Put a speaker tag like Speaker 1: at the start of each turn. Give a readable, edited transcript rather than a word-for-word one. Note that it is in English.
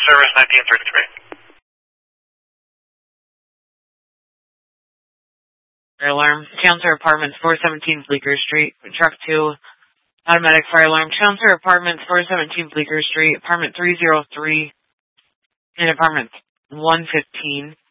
Speaker 1: service 1933.
Speaker 2: Fire alarm. Challenger Apartments, 417 Bleecker Street. Truck 2, automatic fire alarm. Challenger Apartments, 417 Bleecker Street. Apartment 303 and apartment 115.